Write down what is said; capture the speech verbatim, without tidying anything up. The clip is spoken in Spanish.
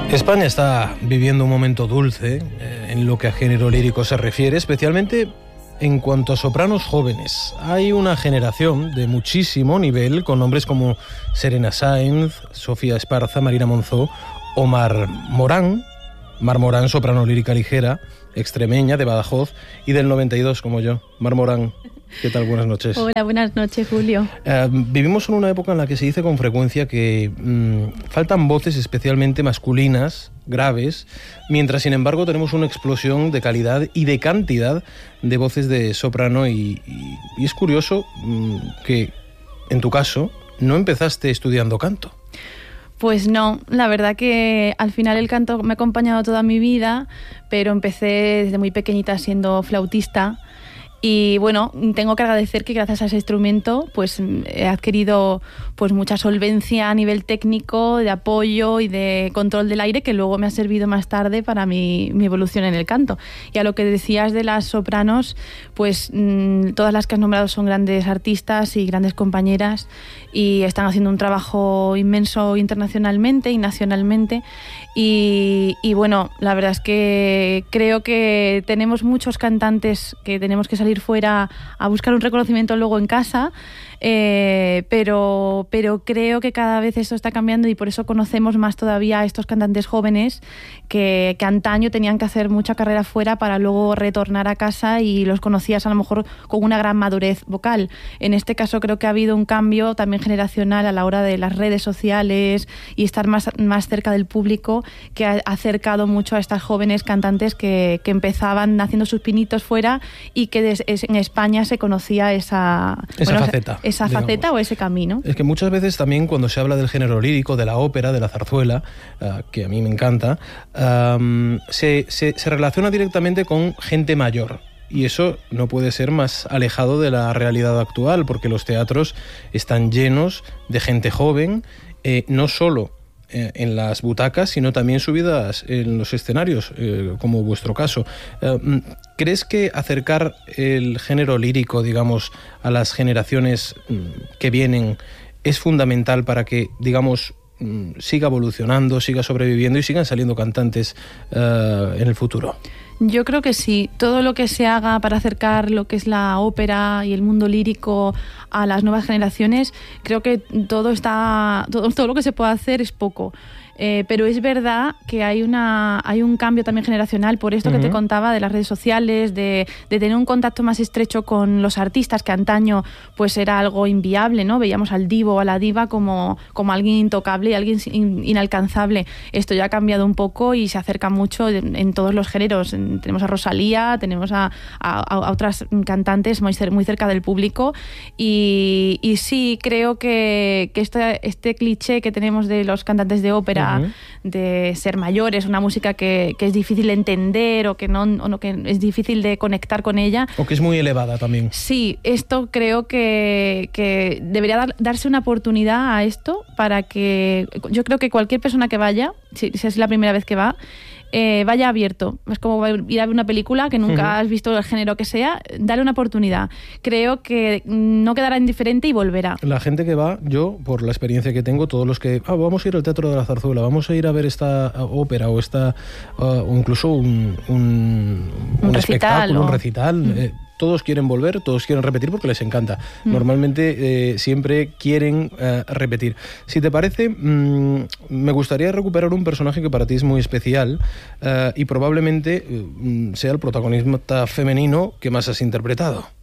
España está viviendo un momento dulce eh, en lo que a género lírico se refiere, especialmente en cuanto a sopranos jóvenes. Hay una generación de muchísimo nivel con nombres como Serena Sáenz, Sofía Esparza, Marina Monzó o Mar Morán. Mar Morán, soprano lírica ligera, extremeña, de Badajoz y del noventa y dos como yo. Mar Morán, ¿qué tal? Buenas noches. Hola, buenas noches, Julio. Uh, vivimos en una época en la que se dice con frecuencia que mmm, faltan voces especialmente masculinas, graves, mientras sin embargo tenemos una explosión de calidad y de cantidad de voces de soprano y, y, y es curioso mmm, que en tu caso no empezaste estudiando canto. Pues no, la verdad que al final el canto me ha acompañado toda mi vida, pero empecé desde muy pequeñita siendo flautista. Y bueno, tengo que agradecer que gracias a ese instrumento pues he adquirido pues mucha solvencia a nivel técnico, de apoyo y de control del aire, que luego me ha servido más tarde para mi, mi evolución en el canto. Y a lo que decías de las sopranos, pues mmm, todas las que has nombrado son grandes artistas y grandes compañeras y están haciendo un trabajo inmenso internacionalmente y nacionalmente. Y, y bueno, la verdad es que creo que tenemos muchos cantantes que tenemos que salir fuera a buscar un reconocimiento luego en casa, eh, pero, pero creo que cada vez esto está cambiando y por eso conocemos más todavía a estos cantantes jóvenes que, que antaño tenían que hacer mucha carrera fuera para luego retornar a casa y los conocías a lo mejor con una gran madurez vocal. En este caso creo que ha habido un cambio también generacional a la hora de las redes sociales y estar más, más cerca del público, que ha acercado mucho a estas jóvenes cantantes que, que empezaban haciendo sus pinitos fuera y que des, es, en España se conocía esa, esa bueno, faceta, esa faceta o ese camino. Es que muchas veces también cuando se habla del género lírico, de la ópera, de la zarzuela, uh, que a mí me encanta, um, se, se, se relaciona directamente con gente mayor. Y eso no puede ser más alejado de la realidad actual, porque los teatros están llenos de gente joven, eh, no solo en las butacas, sino también subidas en los escenarios, eh, como vuestro caso. Eh, ¿Crees que acercar el género lírico, digamos, a las generaciones que vienen es fundamental para que, digamos, siga evolucionando, siga sobreviviendo y sigan saliendo cantantes eh, en el futuro? Yo creo que sí. Todo lo que se haga para acercar lo que es la ópera y el mundo lírico a las nuevas generaciones, creo que todo está, todo, todo lo que se puede hacer es poco. Eh, pero es verdad que hay una hay un cambio también generacional por esto uh-huh. que te contaba de las redes sociales, de, de tener un contacto más estrecho con los artistas, que antaño pues era algo inviable, ¿no? Veíamos al divo o a la diva como, como alguien intocable y alguien in, inalcanzable. Esto ya ha cambiado un poco y se acerca mucho en, en todos los géneros. En, tenemos a Rosalía, tenemos a, a, a otras cantantes muy, cer, muy cerca del público y, y sí, creo que, que este, este cliché que tenemos de los cantantes de ópera, Uh-huh. de ser mayores, una música que, que es difícil de entender o que no, o no que es difícil de conectar con ella. O que es muy elevada también. Sí, esto creo que, que debería dar, darse una oportunidad a esto para que yo creo que cualquier persona que vaya, si, si es la primera vez que va, Eh, vaya abierto. Es como ir a ver una película que nunca uh-huh. has visto el género que sea, dale una oportunidad. Creo que no quedará indiferente y volverá. La gente que va, yo, por la experiencia que tengo, todos los que, ah, vamos a ir al Teatro de la Zarzuela, vamos a ir a ver esta ópera o esta, uh, o incluso un, un, un, un espectáculo, o... un recital, uh-huh. eh, todos quieren volver, todos quieren repetir porque les encanta. Mm. Normalmente eh, siempre quieren eh, repetir. Si te parece, mmm, me gustaría recuperar un personaje que para ti es muy especial eh, y probablemente eh, sea el protagonista femenino que más has interpretado.